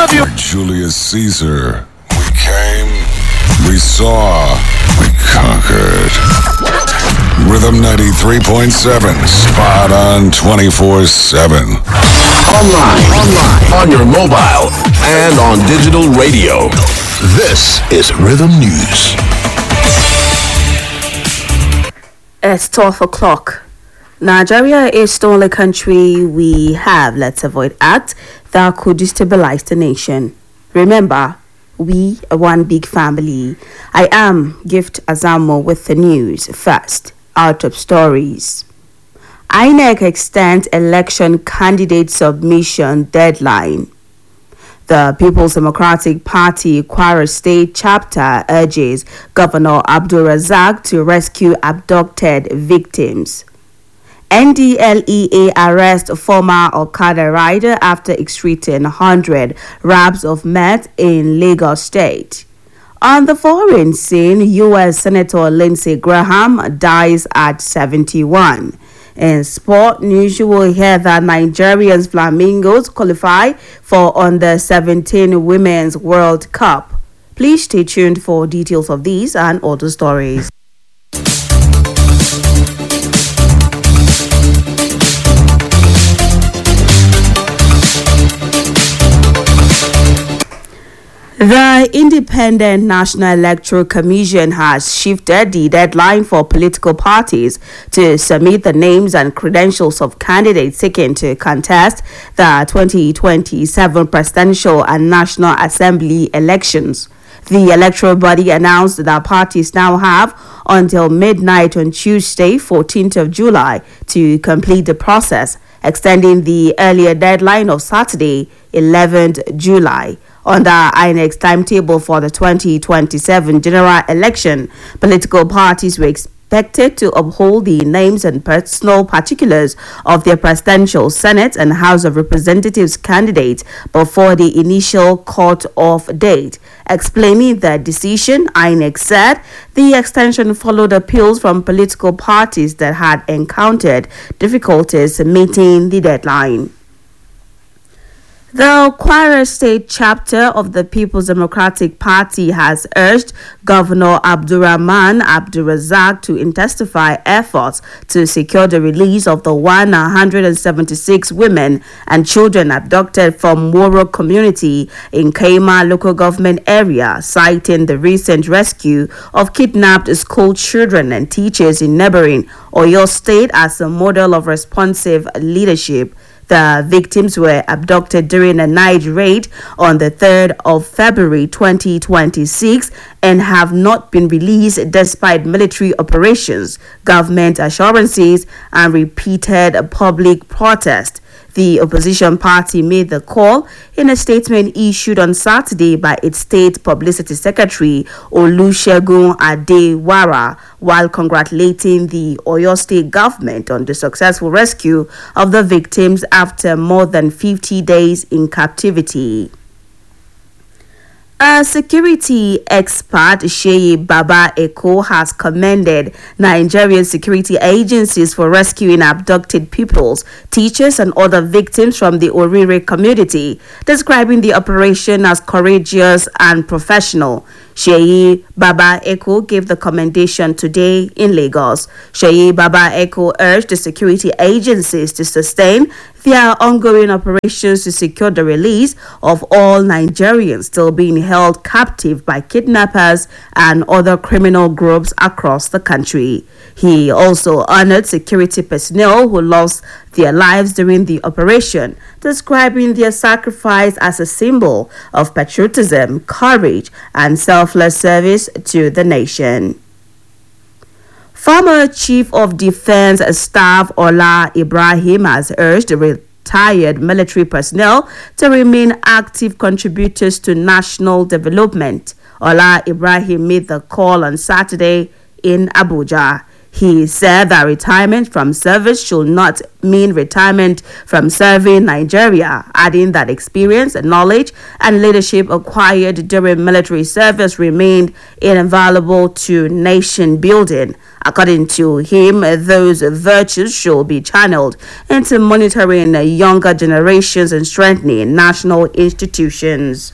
Julius Caesar. We came, we saw, we conquered. Rhythm 93.7, spot on 24/7. Online, on your mobile, and on digital radio. This is Rhythm News. It's 12 o'clock. Nigeria is the only country we have, let's avoid acts that could destabilize the nation. Remember, we are one big family. I am Gift Azamo with the news. First, our top stories. INEC extends election candidate submission deadline. The People's Democratic Party Kwara State chapter urges Governor Abdul Razak to rescue abducted victims. NDLEA arrests former Okada rider after excreting 100 wraps of meth in Lagos State. On the foreign scene, U.S. Senator Lindsey Graham dies at 71. In sport news, you will hear that Nigeria's Flamingos qualify for Under-17 Women's World Cup. Please stay tuned for details of these and other stories. The Independent National Electoral Commission has shifted the deadline for political parties to submit the names and credentials of candidates seeking to contest the 2027 presidential and National Assembly elections. The electoral body announced that parties now have until midnight on Tuesday, 14th of July, to complete the process, extending the earlier deadline of Saturday, 11th July. Under INEC's timetable for the 2027 general election, political parties were expected to uphold the names and personal particulars of their presidential, Senate, and House of Representatives candidates before the initial cut-off date. Explaining the decision, INEC said the extension followed appeals from political parties that had encountered difficulties meeting the deadline. The Kwara State chapter of the People's Democratic Party has urged Governor Abdulrahman Abdulrazak to intensify efforts to secure the release of the 176 women and children abducted from Woro community in Kaima local government area, citing the recent rescue of kidnapped school children and teachers in neighboring Oyo State as a model of responsive leadership. The victims were abducted during a night raid on the 3rd of February 2026 and have not been released despite military operations, government assurances, and repeated public protest. The opposition party made the call in a statement issued on Saturday by its state publicity secretary, Olusegun Adewara, while congratulating the Oyo State government on the successful rescue of the victims after more than 50 days in captivity. A security expert, Sheyi Baba Eko, has commended Nigerian security agencies for rescuing abducted pupils, teachers, and other victims from the Orire community, describing the operation as courageous and professional. Sheyi Baba Eko gave the commendation today in Lagos. Sheyi Baba Eko urged the security agencies to sustain their ongoing operations to secure the release of all Nigerians still being held captive by kidnappers and other criminal groups across the country. He also honored security personnel who lost their lives during the operation, describing their sacrifice as a symbol of patriotism, courage, and selfless service to the nation. Former Chief of Defense Staff Ola Ibrahim has urged retired military personnel to remain active contributors to national development. Ola Ibrahim made the call on Saturday in Abuja. He said that retirement from service should not mean retirement from serving Nigeria, adding that experience, knowledge, and leadership acquired during military service remained invaluable to nation building. According to him, those virtues should be channeled into monitoring younger generations and strengthening national institutions.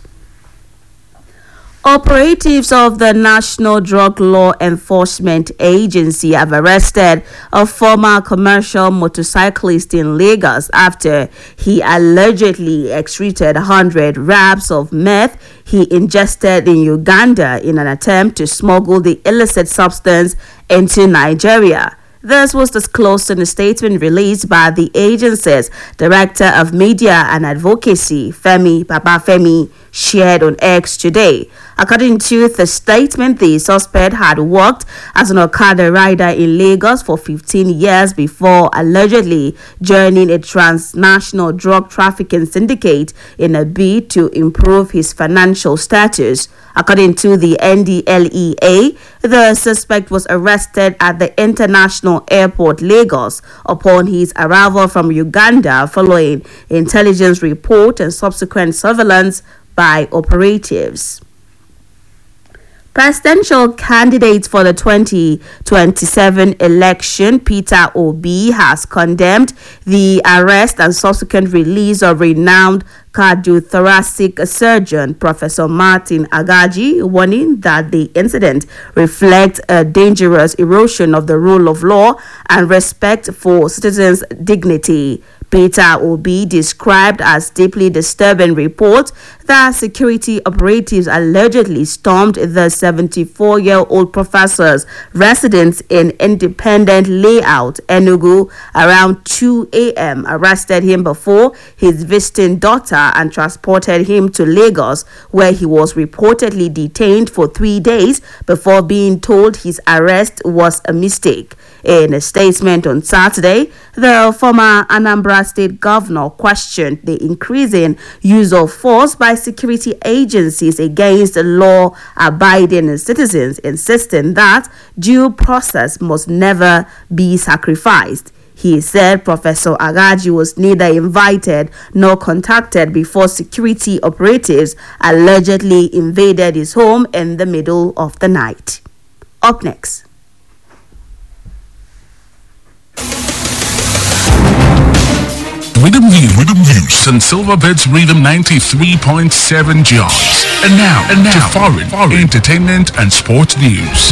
Operatives of the National Drug Law Enforcement Agency have arrested a former commercial motorcyclist in Lagos after he allegedly excreted 100 wraps of meth he ingested in Uganda in an attempt to smuggle the illicit substance into Nigeria. This was disclosed in a statement released by the agency's Director of Media and Advocacy, Femi Babafemi, shared on X today. According to the statement, the suspect had worked as an Okada rider in Lagos for 15 years before allegedly joining a transnational drug trafficking syndicate in a bid to improve his financial status. According to the NDLEA, the suspect was arrested at the International Airport, Lagos, upon his arrival from Uganda following intelligence report and subsequent surveillance by operatives. Presidential candidate for the 2027 election, Peter Obi, has condemned the arrest and subsequent release of renowned cardiothoracic surgeon Professor Martin Agaji, warning that the incident reflects a dangerous erosion of the rule of law and respect for citizens' dignity. Peter Obi described as deeply disturbing report that security operatives allegedly stormed the 74-year-old professor's residence in Independent Layout, Enugu, around 2 a.m., arrested him before his visiting daughter and transported him to Lagos, where he was reportedly detained for 3 days before being told his arrest was a mistake. In a statement on Saturday, the former Anambra State governor questioned the increasing use of force by security agencies against law-abiding citizens, insisting that due process must never be sacrificed. He said Professor Agaji was neither invited nor contacted before security operatives allegedly invaded his home in the middle of the night. Up next. Rhythm News on Silverbirds Rhythm 93.7 jobs. And now to foreign entertainment and sports news.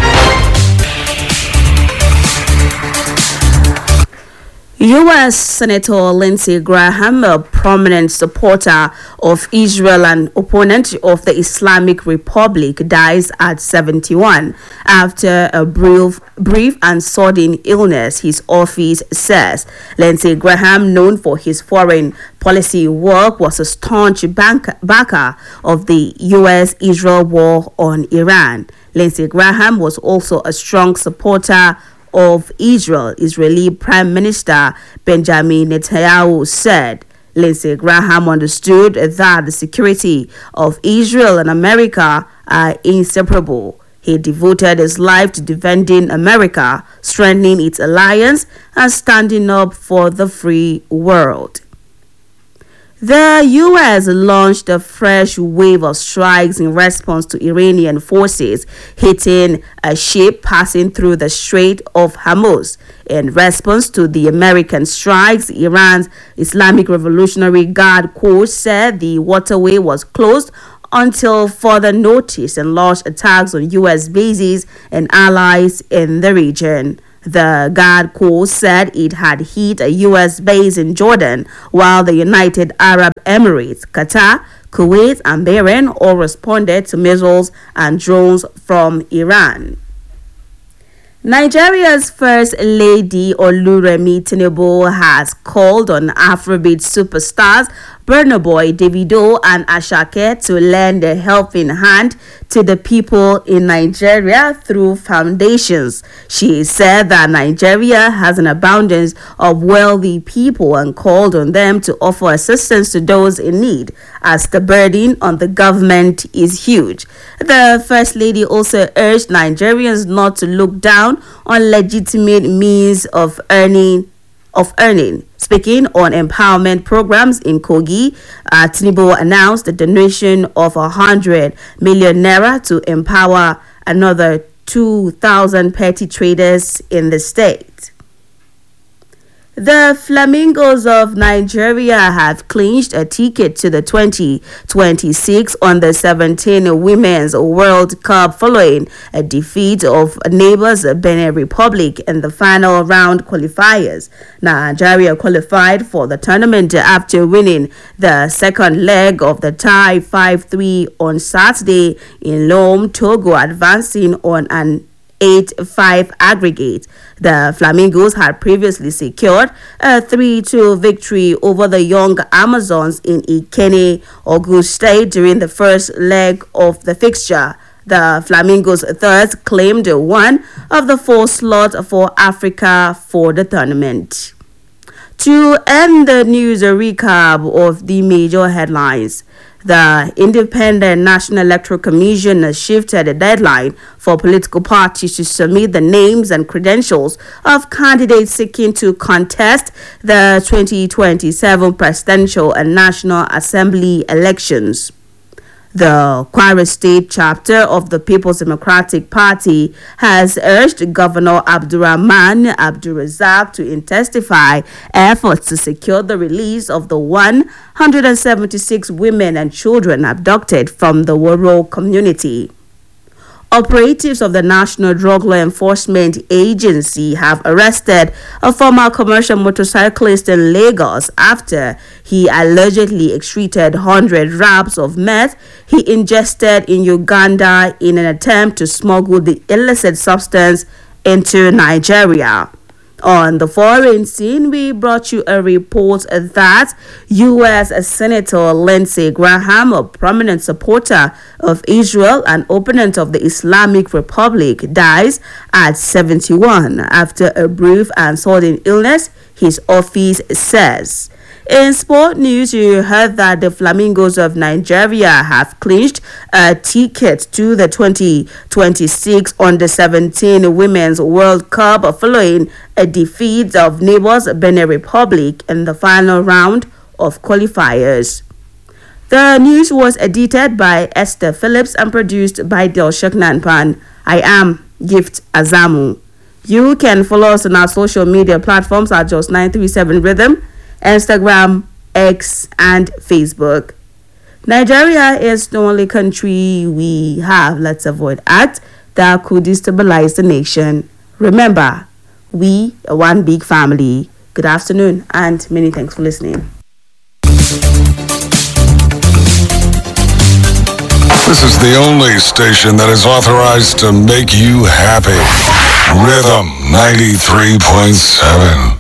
U.S. Senator Lindsey Graham, a prominent supporter of Israel and opponent of the Islamic Republic, dies at 71 after a brief and sudden illness, his office says. Lindsey Graham, known for his foreign policy work, was a staunch backer of the U.S.-Israel war on Iran. Lindsey Graham was also a strong supporter of Israel. Israeli Prime Minister Benjamin Netanyahu said. Lindsey Graham understood that the security of Israel and America are inseparable. He devoted his life to defending America, strengthening its alliance, and standing up for the free world. The U.S. launched a fresh wave of strikes in response to Iranian forces hitting a ship passing through the Strait of Hormuz. In response to the American strikes, Iran's Islamic Revolutionary Guard Corps said the waterway was closed until further notice and launched attacks on U.S. bases and allies in the region. The Guard Corps said it had hit a U.S. base in Jordan, while the United Arab Emirates, Qatar, Kuwait, and Bahrain all responded to missiles and drones from Iran. Nigeria's First Lady Oluremi Tinubu has called on Afrobeat superstars Burna Boy, Davido, and Asake to lend a helping hand to the people in Nigeria through foundations. She said that Nigeria has an abundance of wealthy people and called on them to offer assistance to those in need, as the burden on the government is huge. The First Lady also urged Nigerians not to look down on legitimate means of earning. Speaking on empowerment programs in Kogi, Tinubu announced the donation of 100 million naira to empower another 2,000 petty traders in the state. The Flamingos of Nigeria have clinched a ticket to the 2026 Under-17 Women's World Cup following a defeat of neighbors Benin Republic in the final round qualifiers. Nigeria qualified for the tournament after winning the second leg of the tie 5-3 on Saturday in Lome, Togo, advancing on an 8-5 aggregate. The Flamingos had previously secured a 3-2 victory over the Young Amazons in Ikenne, Ogun State during the first leg of the fixture. The Flamingos thus claimed one of the 4 slots for Africa for the tournament. To end the news, a recap of the major headlines. The Independent National Electoral Commission has shifted the deadline for political parties to submit the names and credentials of candidates seeking to contest the 2027 presidential and National Assembly elections. The Kwara State chapter of the People's Democratic Party has urged Governor Abdurrahman Abdulrazak to intensify efforts to secure the release of the 176 women and children abducted from the Woro community. Operatives of the National Drug Law Enforcement Agency have arrested a former commercial motorcyclist in Lagos after he allegedly excreted 100 wraps of meth he ingested in Uganda in an attempt to smuggle the illicit substance into Nigeria. On the foreign scene, we brought you a report that U.S. Senator Lindsey Graham, a prominent supporter of Israel and opponent of the Islamic Republic, dies at 71 after a brief and sudden illness, his office says. In sport news, you heard that the Flamingos of Nigeria have clinched a ticket to the 2026 Under-17 Women's World Cup following a defeat of neighbors Benin Republic in the final round of qualifiers. The news was edited by Esther Phillips and produced by Dilshak Nanpan. I am Gift Azamu. You can follow us on our social media platforms at Just 937 Rhythm, Instagram, X, and Facebook. Nigeria is the only country we have. Let's avoid acts that could destabilize the nation. Remember, we are one big family. Good afternoon, and many thanks for listening. This is the only station that is authorized to make you happy. Rhythm 93.7.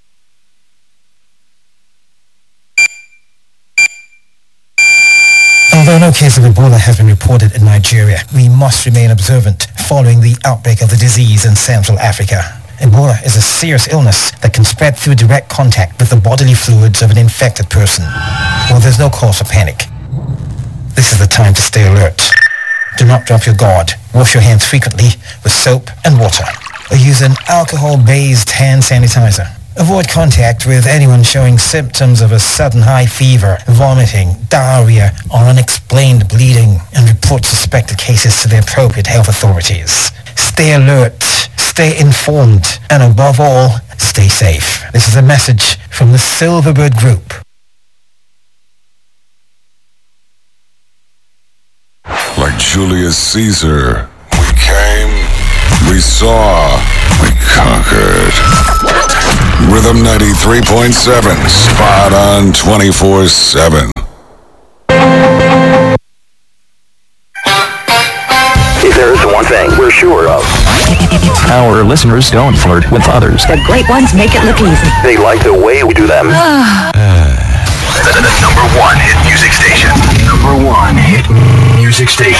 Although no case of Ebola has been reported in Nigeria, we must remain observant following the outbreak of the disease in Central Africa. Ebola is a serious illness that can spread through direct contact with the bodily fluids of an infected person. Well, there's no cause for panic. This is the time to stay alert. Do not drop your guard. Wash your hands frequently with soap and water, or use an alcohol-based hand sanitizer. Avoid contact with anyone showing symptoms of a sudden high fever, vomiting, diarrhea, or unexplained bleeding, and report suspected cases to the appropriate health authorities. Stay alert, stay informed, and above all, stay safe. This is a message from the Silverbird Group. Like Julius Caesar, we came, we saw, we conquered. Rhythm 93.7, spot on 24/7. If there is one thing we're sure of, our listeners don't flirt with others. The great ones make it look easy. they like the way we do them. The number music station. Number 1 hit music station.